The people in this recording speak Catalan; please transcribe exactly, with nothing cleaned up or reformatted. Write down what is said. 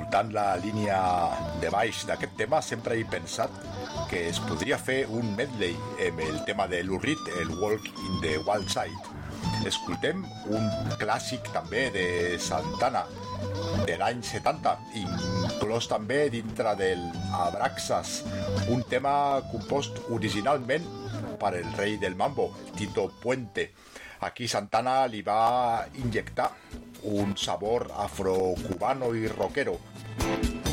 escoltant la línia de baix d'aquest tema, sempre he pensat que es podria fer un medley amb el tema de Lou Reed, el Walk in the Wild Side. Escoltem un clàssic també de Santana de l'any setanta, inclòs també dintre del Abraxas, un tema compost originalment per el rei del mambo, Tito Puente. Aquí Santana li va inyectar un sabor afrocubano i rockero.